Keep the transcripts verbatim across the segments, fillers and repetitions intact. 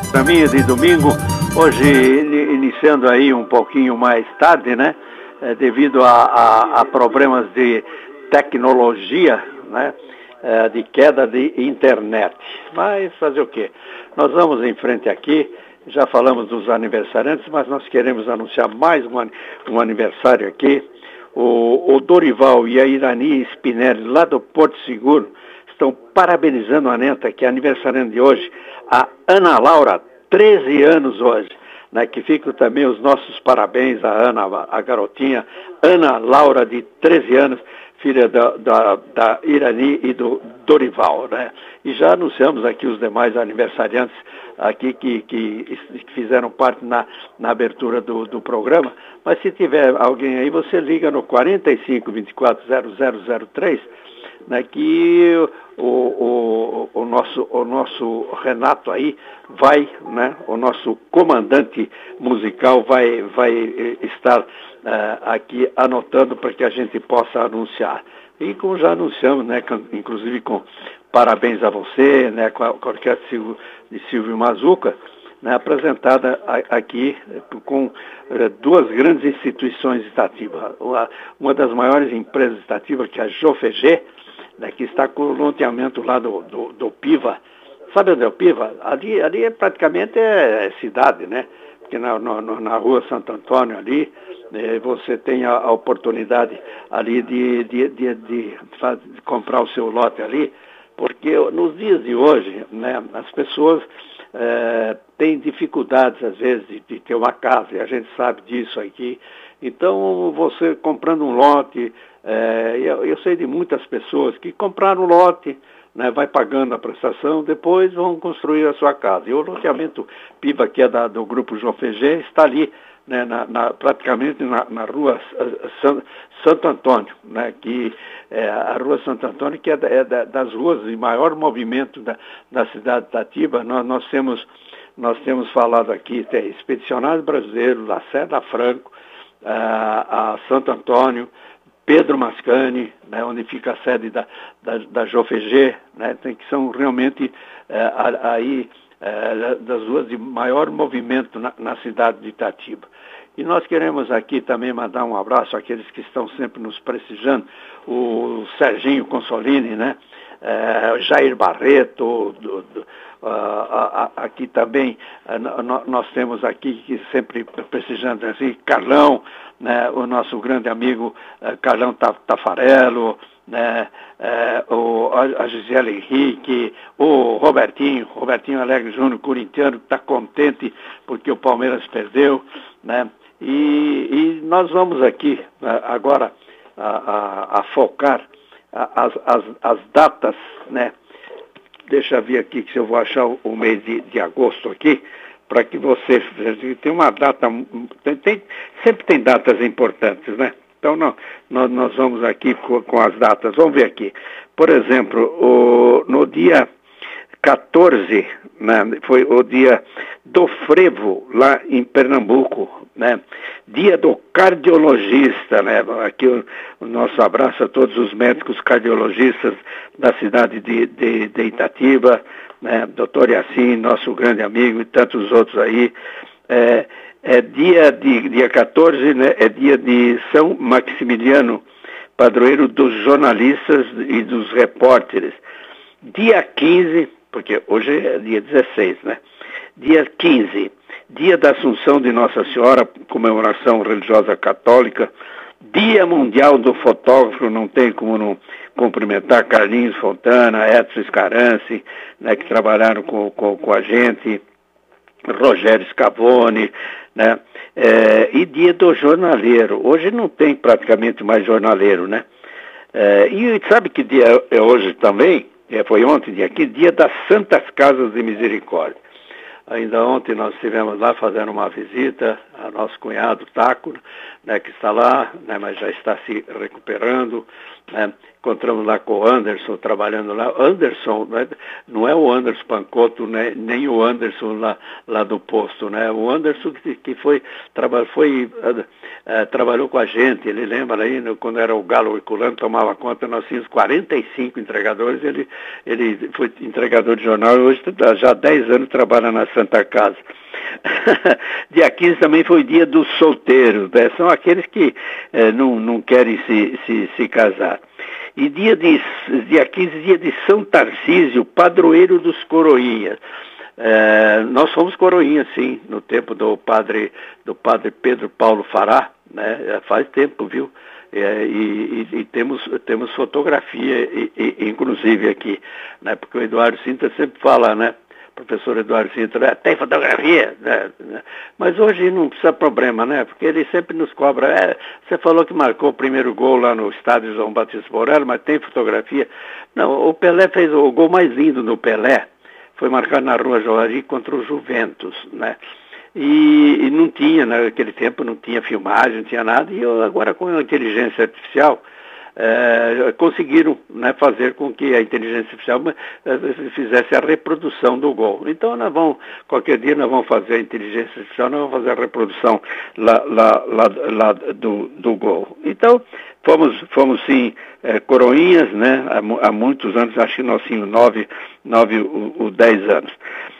Programinha de domingo, hoje iniciando aí um pouquinho mais tarde, né? É, devido a, a, a problemas de tecnologia, né? É, de queda de internet. Mas fazer o quê? Nós vamos em frente aqui, já falamos dos aniversariantes, mas nós queremos anunciar mais um, um aniversário aqui. O, o Dorival e a Irani Spinelli, lá do Porto Seguro, estão parabenizando a neta, que é aniversariante de hoje, a Ana Laura, treze anos hoje, né, que ficam também os nossos parabéns à Ana, a garotinha, Ana Laura, de treze anos, filha da, da, da Irani e do Dorival, né? E já anunciamos aqui os demais aniversariantes aqui que, que, que fizeram parte na, na abertura do, do programa, mas se tiver alguém aí, você liga no quarenta e cinco, vinte e quatro, zero zero zero três, né, que o, o, o, nosso, o nosso Renato aí vai, né, o nosso comandante musical vai, vai estar uh, aqui anotando para que a gente possa anunciar. E como já anunciamos, né, com, inclusive com parabéns a você, né, com a, com a orquestra de Silvio Mazuca, né, apresentada a, aqui com uh, duas grandes instituições estativas. Uma, uma das maiores empresas estativas, que é a Jofegê, né, que está com o loteamento lá do, do, do Piva. Sabe onde é o Piva? Ali, ali é, praticamente é, é cidade, né? Porque na, no, na rua Santo Antônio ali, eh, você tem a, a oportunidade ali de, de, de, de, faz, de comprar o seu lote ali, porque nos dias de hoje, né, as pessoas eh, têm dificuldades, às vezes, de, de ter uma casa, e a gente sabe disso aqui. Então, você comprando um lote, é, eu, eu sei de muitas pessoas que compraram um lote, né, vai pagando a prestação, depois vão construir a sua casa. E o loteamento Piva, que é da, do Grupo Jofegê, está ali, né, na, na, praticamente na, na rua San, Santo Antônio, né, que é a rua Santo Antônio, que é, da, é da, das ruas de maior movimento da, da cidade de Itatiba. Nós, nós, temos, nós temos falado aqui, tem Expedicionário Brasileiro, Lacerda Franco, a, a Santo Antônio, Pedro Mascani, né, onde fica a sede da, da, da Jofegê, né, tem, que são realmente é, aí é, das ruas de maior movimento na, na cidade de Itatiba. E nós queremos aqui também mandar um abraço àqueles que estão sempre nos prestigiando, o Serginho Consolini, né, é, Jair Barreto, do, do, uh, a, a, aqui também uh, nós temos aqui que sempre prestigiando assim, Carlão, né, o nosso grande amigo uh, Carlão Tafarello, né, uh, o, a Gisele Henrique, o Robertinho, Robertinho Alegre Júnior, corintiano, que está contente porque o Palmeiras perdeu, né, e, e nós vamos aqui uh, agora a, a, a focar as, as, as datas, né? Deixa eu ver aqui que se eu vou achar o, o mês de, de agosto aqui, para que você... Tem uma data... Tem, tem, sempre tem datas importantes, né? Então, não, nós, nós vamos aqui com, com as datas. Vamos ver aqui. Por exemplo, o, no dia quatorze, né, foi o dia do frevo, lá em Pernambuco, né? Dia do cardiologista, né? Aqui o, o nosso abraço a todos os médicos cardiologistas da cidade de, de, de Itatiba, né? Doutor Yacine, nosso grande amigo, e tantos outros aí. É, é dia, de, dia quatorze, né? É dia de São Maximiliano, padroeiro dos jornalistas e dos repórteres. Dia quinze, porque hoje é dia dezesseis, né? Dia quinze, dia da Assunção de Nossa Senhora, comemoração religiosa católica. Dia Mundial do Fotógrafo, não tem como não cumprimentar Carlinhos Fontana, Edson Scarance, né, que trabalharam com, com, com a gente, Rogério Scavone, né? É, e dia do jornaleiro. Hoje não tem praticamente mais jornaleiro, né? É, e sabe que dia é hoje também? É, foi ontem, dia aqui, dia das Santas Casas de Misericórdia. Ainda ontem nós estivemos lá fazendo uma visita a nosso cunhado Taco, né, que está lá, né, mas já está se recuperando. Né? Encontramos lá com o Anderson, trabalhando lá. Anderson, né, não é o Anderson Pancotto, né, nem o Anderson lá, lá do posto, né? O Anderson que, que foi, traba, foi uh, uh, trabalhou com a gente, ele lembra aí, no, quando era o Galo Herculano, tomava conta, nós tínhamos quarenta e cinco entregadores, ele, ele foi entregador de jornal e hoje já há dez anos trabalha na Santa Casa. Dia quinze também foi dia dos solteiros, né? São aqueles que eh, não, não querem se, se, se casar. E dia, de, dia quinze, dia de São Tarcísio, padroeiro dos coroinhas. É, nós fomos coroinhas, sim, no tempo do padre, do padre Pedro Paulo Fará, né? Faz tempo, viu? É, e, e, e temos, temos fotografia, e, e, inclusive aqui, né? Porque o Eduardo Sintra sempre fala, né? Professor Eduardo Sintra, tem fotografia, né? Mas hoje não precisa problema, né? Porque ele sempre nos cobra. É, você falou que marcou o primeiro gol lá no estádio João Batista Borelli, mas tem fotografia? Não, o Pelé fez o gol mais lindo do Pelé, foi marcado na Rua Joari contra o Juventus, né? E, e não tinha, naquele tempo não tinha filmagem, não tinha nada, e eu, agora com a inteligência artificial, É, conseguiram, né, fazer com que a inteligência artificial é, fizesse a reprodução do gol. Então, nós vamos, qualquer dia nós vamos fazer a inteligência artificial, nós vamos fazer a reprodução lá, lá, lá, lá do, do gol. Então, fomos, fomos sim, é, coroinhas, né, há, há muitos anos, acho que nós tínhamos nove, nove ou dez anos.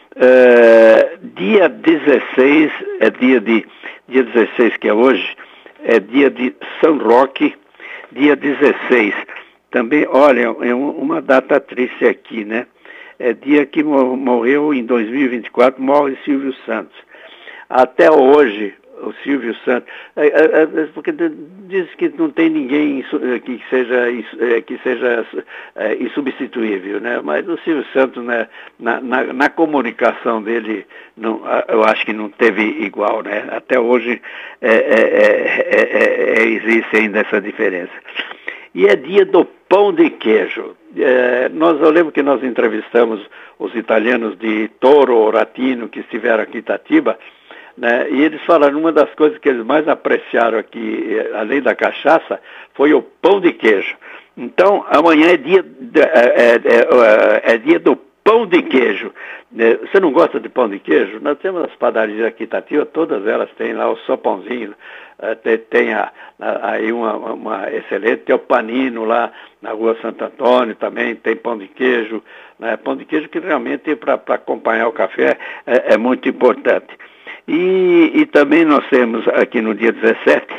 É, dia dezesseis, é dia de, dia dezesseis que é hoje, é dia de São Roque. Dia dezesseis, também, olha, é uma data triste aqui, né? É dia que morreu em dois mil e vinte e quatro, morre Silvio Santos. Até hoje, o Silvio Santos, é, é, é, porque diz que não tem ninguém que seja, que seja é, insubstituível, né? Mas o Silvio Santos, né, na, na, na comunicação dele, não, eu acho que não teve igual, né? Até hoje é, é, é, é, existe ainda essa diferença. E é dia do pão de queijo. É, nós, eu lembro que nós entrevistamos os italianos de Toro Oratino, que estiveram aqui em Itatiba, né? E eles falaram, uma das coisas que eles mais apreciaram aqui, além da cachaça, foi o pão de queijo. Então, amanhã é dia, de, é, é, é dia do pão de queijo. Você não gosta de pão de queijo? Nós temos as padarias aqui em Itatiba, todas elas têm lá o sopãozinho, tem, tem a, a, aí uma, uma excelente, tem o Panino lá na Rua Santo Antônio também, tem pão de queijo, né? Pão de queijo que realmente para acompanhar o café é, é muito importante. E, e também nós temos aqui no dia dezessete,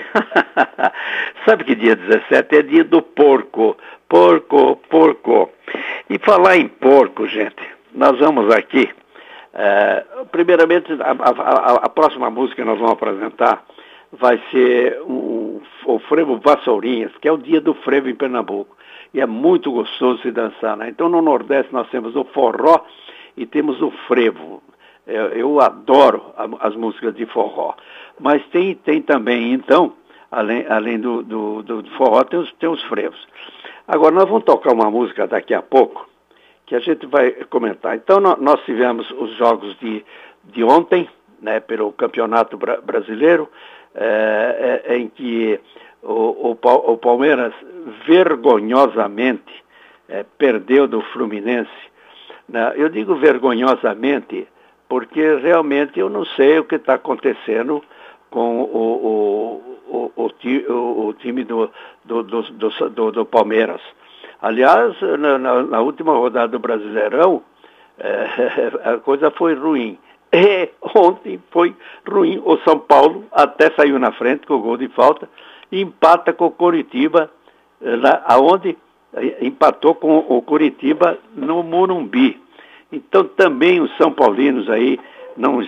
sabe que dia dezessete é dia do porco, porco, porco. E falar em porco, gente, nós vamos aqui, é, primeiramente a, a, a próxima música que nós vamos apresentar vai ser um, o frevo Vassourinhas, que é o dia do frevo em Pernambuco, e é muito gostoso se dançar, né? Então no Nordeste nós temos o forró e temos o frevo. Eu adoro as músicas de forró, mas tem, tem também, então, além, além do, do, do forró, tem os, tem os frevos. Agora, nós vamos tocar uma música daqui a pouco, que a gente vai comentar. Então, nós tivemos os jogos de, de ontem, né, pelo Campeonato Bra- Brasileiro, é, é, em que o, o, o Palmeiras vergonhosamente é, perdeu do Fluminense. Né? Eu digo vergonhosamente porque realmente eu não sei o que está acontecendo com o, o, o, o, o time do, do, do, do, do Palmeiras. Aliás, na, na última rodada do Brasileirão, é, a coisa foi ruim. E ontem foi ruim. O São Paulo até saiu na frente com o gol de falta e empata com o Coritiba, lá, aonde empatou com o Coritiba no Morumbi. Então também os São Paulinos aí não